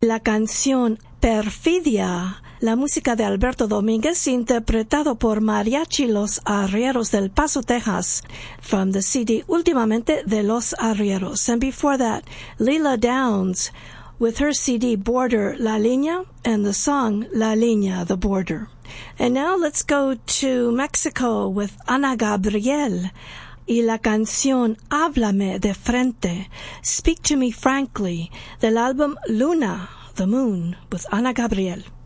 la canción Perfidia, la música de Alberto Domínguez, interpretado por Mariachi Los Arrieros del Paso, Texas, from the CD Últimamente de Los Arrieros. And before that, Leela Downs with her CD Border La Línea and the song La Línea, the Border. And now let's go to Mexico with Ana Gabriel y la canción Háblame de Frente, Speak to Me Frankly, del álbum Luna, The Moon, with Ana Gabriel.